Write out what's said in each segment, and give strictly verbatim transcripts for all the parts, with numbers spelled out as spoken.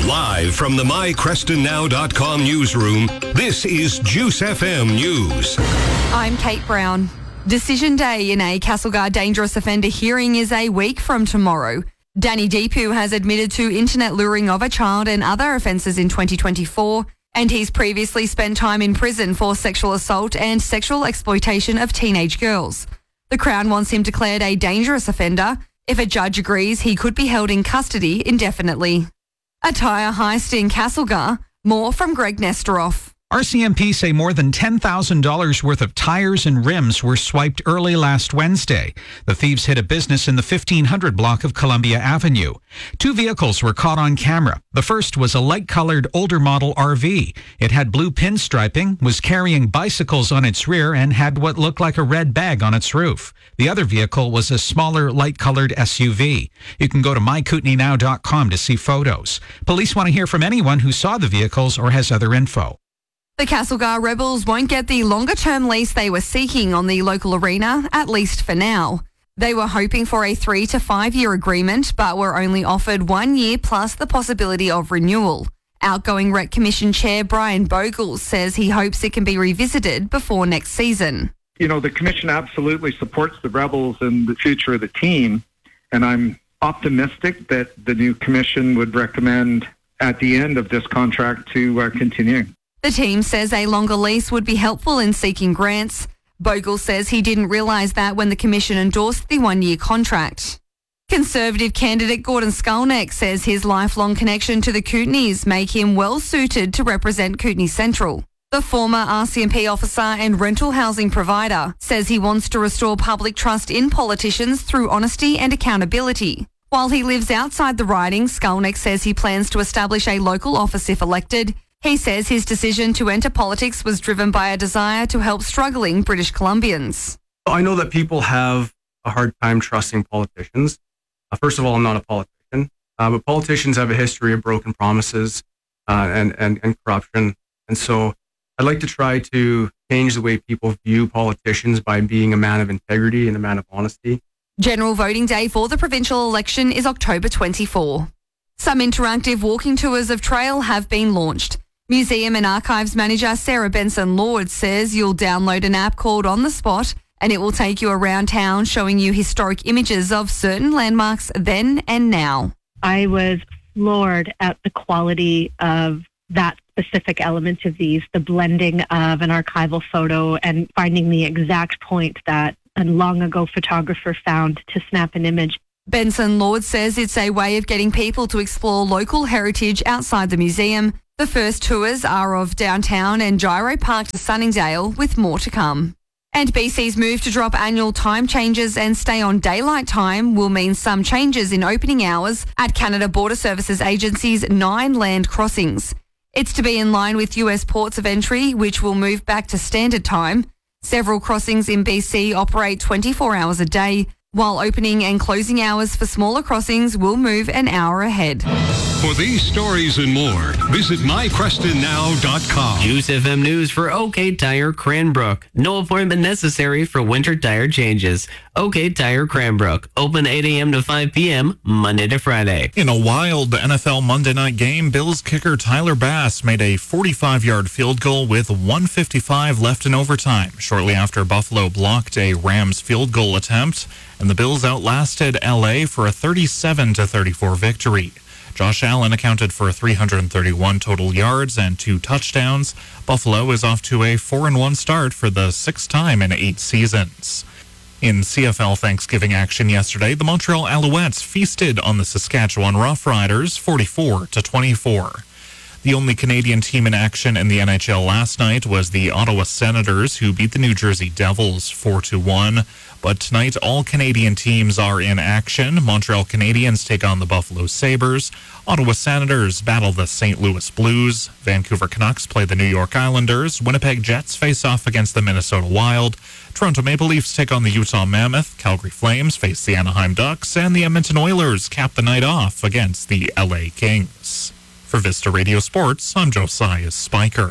live from the my creston now dot com newsroom, this is Juice F M News. I'm Kate Brown. Decision day in a Castlegar dangerous offender hearing is a week from tomorrow. Danny Deepu has admitted to internet luring of a child and other offences in twenty twenty-four, and he's previously spent time in prison for sexual assault and sexual exploitation of teenage girls. The Crown wants him declared a dangerous offender. If a judge agrees, he could be held in custody indefinitely. A tyre heist in Castlegar. More from Greg Nestoroff. R C M P say more than ten thousand dollars worth of tires and rims were swiped early last Wednesday. The thieves hit a business in the fifteen hundred block of Columbia Avenue. Two vehicles were caught on camera. The first was a light-colored older model R V. It had blue pinstriping, was carrying bicycles on its rear, and had what looked like a red bag on its roof. The other vehicle was a smaller, light-colored S U V. You can go to my kootenai now dot com to see photos. Police want to hear from anyone who saw the vehicles or has other info. The Castlegar Rebels won't get the longer-term lease they were seeking on the local arena, at least for now. They were hoping for a three to five-year agreement, but were only offered one year plus the possibility of renewal. Outgoing Rec Commission Chair Brian Bogle says he hopes it can be revisited before next season. You know, the Commission absolutely supports the Rebels and the future of the team, and I'm optimistic that the new Commission would recommend at the end of this contract to uh, continue. The team says a longer lease would be helpful in seeking grants. Bogle says he didn't realise that when the Commission endorsed the one-year contract. Conservative candidate Gordon Skulneck says his lifelong connection to the Kootenays make him well suited to represent Kootenay Central. The former R C M P officer and rental housing provider says he wants to restore public trust in politicians through honesty and accountability. While he lives outside the riding, Skulneck says he plans to establish a local office if elected. He says his decision to enter politics was driven by a desire to help struggling British Columbians. I know that people have a hard time trusting politicians. Uh, first of all, I'm not a politician, uh, but politicians have a history of broken promises uh, and, and, and corruption. And so I'd like to try to change the way people view politicians by being a man of integrity and a man of honesty. General voting day for the provincial election is October twenty-fourth. Some interactive walking tours of Trail have been launched. Museum and Archives Manager Sarah Benson-Lord says you'll download an app called On the Spot and it will take you around town showing you historic images of certain landmarks then and now. I was floored at the quality of that specific element of these, the blending of an archival photo and finding the exact point that a long ago photographer found to snap an image. Benson-Lord says it's a way of getting people to explore local heritage outside the museum. The first tours are of downtown and Gyro Park to Sunningdale, with more to come. And B C's move to drop annual time changes and stay on daylight time will mean some changes in opening hours at Canada Border Services Agency's nine land crossings. It's to be in line with U S ports of entry, which will move back to standard time. Several crossings in B C operate twenty-four hours a day, while opening and closing hours for smaller crossings will move an hour ahead. For these stories and more, visit my creston now dot com. Juice F M News for OK Tire Cranbrook. No appointment necessary for winter tire changes. OK Tire Cranbrook. Open eight a.m. to five p.m. Monday to Friday. In a wild N F L Monday night game, Bills kicker Tyler Bass made a forty-five-yard field goal with one fifty-five left in overtime, shortly after Buffalo blocked a Rams field goal attempt, and the Bills outlasted L A for a thirty-seven to thirty-four victory. Josh Allen accounted for three hundred thirty-one total yards and two touchdowns. Buffalo is off to a four and one start for the sixth time in eight seasons. In C F L Thanksgiving action yesterday, the Montreal Alouettes feasted on the Saskatchewan Roughriders forty-four to twenty-four. The only Canadian team in action in the N H L last night was the Ottawa Senators, who beat the New Jersey Devils four to one. But tonight, all Canadian teams are in action. Montreal Canadiens take on the Buffalo Sabres. Ottawa Senators battle the Saint Louis Blues. Vancouver Canucks play the New York Islanders. Winnipeg Jets face off against the Minnesota Wild. Toronto Maple Leafs take on the Utah Mammoth. Calgary Flames face the Anaheim Ducks. And the Edmonton Oilers cap the night off against the L A Kings. For Vista Radio Sports, I'm Josiah Spiker.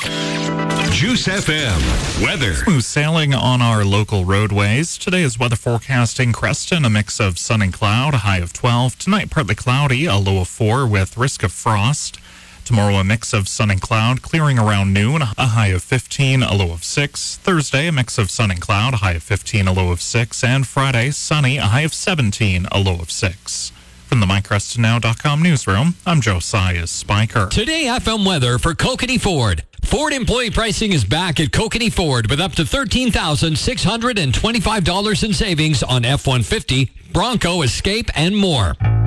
Juice F M weather. Smooth sailing on our local roadways. Today is weather forecasting Creston, a mix of sun and cloud, a high of twelve. Tonight, partly cloudy, a low of four with risk of frost. Tomorrow, a mix of sun and cloud, clearing around noon, a high of fifteen, a low of six. Thursday, a mix of sun and cloud, a high of fifteen, a low of six. And Friday, sunny, a high of seventeen, a low of six. From the my creston now dot com newsroom, I'm Josiah Spiker. Today F M weather for Kokanee Ford. Ford employee pricing is back at Kokanee Ford with up to thirteen thousand six hundred twenty-five dollars in savings on F one fifty, Bronco, Escape, and more.